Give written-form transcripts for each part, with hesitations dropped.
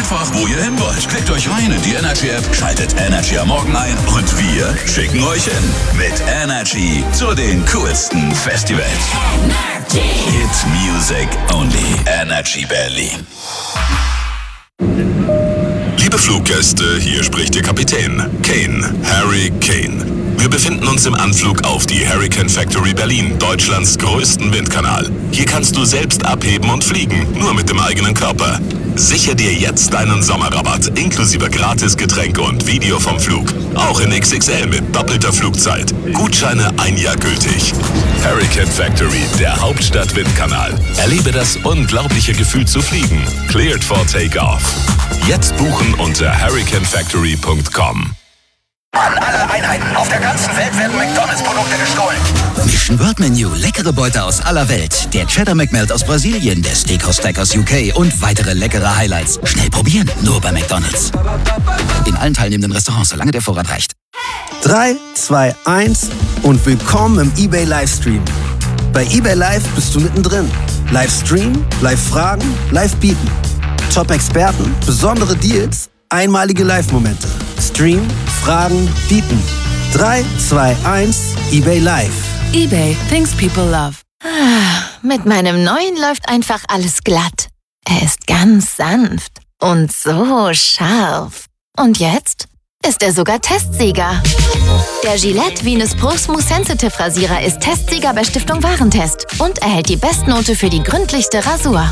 einfach, wo ihr hin wollt. Klickt euch rein in die Energy App, schaltet Energy am Morgen ein und wir schicken euch hin. Mit Energy zu den coolsten Festivals. Energy. It's music only. Energy Berlin. Liebe Fluggäste, hier spricht Ihr Kapitän, Kane, Harry Kane. Wir befinden uns im Anflug auf die Hurricane Factory Berlin, Deutschlands größten Windkanal. Hier kannst du selbst abheben und fliegen, nur mit dem eigenen Körper. Sichere dir jetzt deinen Sommerrabatt, inklusive Gratisgetränke und Video vom Flug. Auch in XXL mit doppelter Flugzeit. Gutscheine 1 Jahr gültig. Hurricane Factory, der Hauptstadt-Windkanal. Erlebe das unglaubliche Gefühl zu fliegen. Cleared for Takeoff. Jetzt buchen unter hurricanefactory.com. An alle Einheiten auf der ganzen Welt werden McDonalds-Produkte gestohlen. Mission World Menu, leckere Beute aus aller Welt. Der Cheddar McMelt aus Brasilien, der Steakhouse Stack aus UK und weitere leckere Highlights. Schnell probieren, nur bei McDonalds. In allen teilnehmenden Restaurants, solange der Vorrat reicht. 3, 2, 1 und willkommen im eBay Livestream. Bei eBay Live bist du mittendrin. Livestream, Live-Fragen, Live-Bieten. Top-Experten, besondere Deals, einmalige Live-Momente. Stream, Fragen, bieten. 3, 2, 1, eBay Live. eBay, things people love. Mit meinem neuen läuft einfach alles glatt. Er ist ganz sanft und so scharf. Und jetzt ist er sogar Testsieger. Der Gillette Venus Pro Smooth Sensitive Rasierer ist Testsieger bei Stiftung Warentest und erhält die Bestnote für die gründlichste Rasur.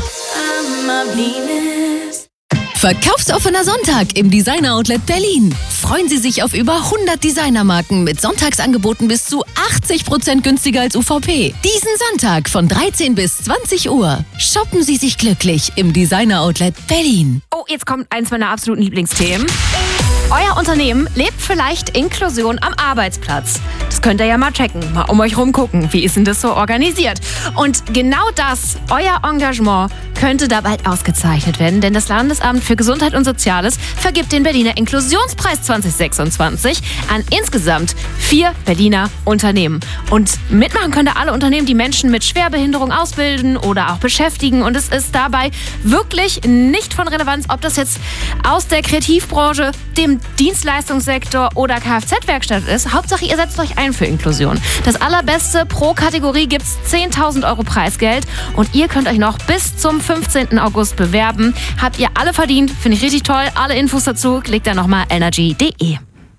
Verkaufsoffener Sonntag im Designer Outlet Berlin. Freuen Sie sich auf über 100 Designermarken mit Sonntagsangeboten bis zu 80% günstiger als UVP. Diesen Sonntag von 13 bis 20 Uhr. Shoppen Sie sich glücklich im Designer Outlet Berlin. Oh, jetzt kommt eins meiner absoluten Lieblingsthemen. Euer Unternehmen lebt vielleicht Inklusion am Arbeitsplatz. Das könnt ihr ja mal checken, mal um euch rumgucken. Wie ist denn das so organisiert? Und genau das, euer Engagement, könnte da bald ausgezeichnet werden, denn das Landesamt für Gesundheit und Soziales vergibt den Berliner Inklusionspreis 2026 an insgesamt 4 Berliner Unternehmen. Und mitmachen können da alle Unternehmen, die Menschen mit Schwerbehinderung ausbilden oder auch beschäftigen. Und es ist dabei wirklich nicht von Relevanz, ob das jetzt aus der Kreativbranche, dem Dienstleistungssektor oder Kfz-Werkstatt ist. Hauptsache, ihr setzt euch ein für Inklusion. Das allerbeste pro Kategorie gibt's 10.000 € Preisgeld und ihr könnt euch noch bis zum 15. August bewerben. Habt ihr alle verdient, finde ich richtig toll. Alle Infos dazu klickt dann nochmal energy.de.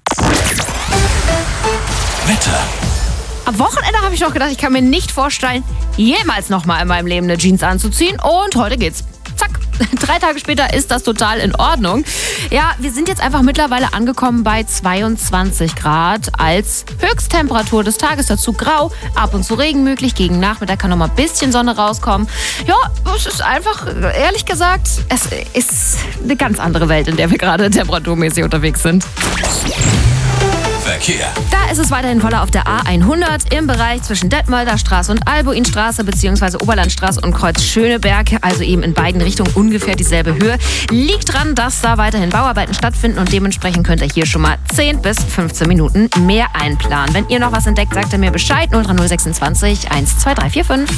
Wetter. Am Wochenende habe ich noch gedacht, ich kann mir nicht vorstellen, jemals nochmal in meinem Leben eine Jeans anzuziehen. Und heute geht's. Zack. 3 Tage später ist das total in Ordnung. Ja, wir sind jetzt einfach mittlerweile angekommen bei 22 Grad als Höchsttemperatur des Tages. Dazu grau, ab und zu Regen möglich. Gegen Nachmittag kann noch mal ein bisschen Sonne rauskommen. Ja, es ist einfach, ehrlich gesagt, es ist eine ganz andere Welt, in der wir gerade temperaturmäßig unterwegs sind. Verkehr. Da ist es weiterhin voller auf der A100 im Bereich zwischen Detmolder Straße und Albuinstraße bzw. Oberlandstraße und Kreuz Schöneberg, also eben in beiden Richtungen ungefähr dieselbe Höhe. Liegt dran, dass da weiterhin Bauarbeiten stattfinden und dementsprechend könnt ihr hier schon mal 10 bis 15 Minuten mehr einplanen. Wenn ihr noch was entdeckt, sagt ihr mir Bescheid. 03026 12345.